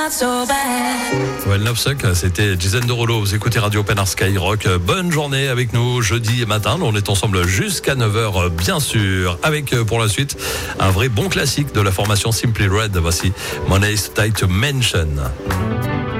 Well, Love Suck, c'était Jason Derulo. Vous écoutez Radio Pénard Skyrock. Bonne journée avec nous jeudi matin. On est ensemble jusqu'à 9h, bien sûr. Avec, pour la suite, un vrai bon classique de la formation Simply Red. Voici Money's Tight to Mention.